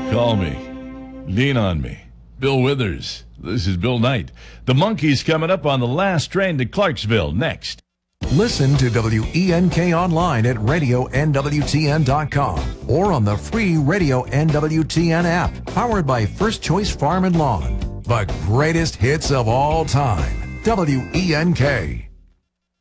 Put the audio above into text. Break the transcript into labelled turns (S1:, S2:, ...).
S1: Call me. Lean on me. Bill Withers. This is Bill Knight. The Monkees coming up on the last train to Clarksville next.
S2: Listen to WENK online at radionwtn.com or on the free Radio NWTN app, powered by First Choice Farm and Lawn. The greatest hits of all time. WENK.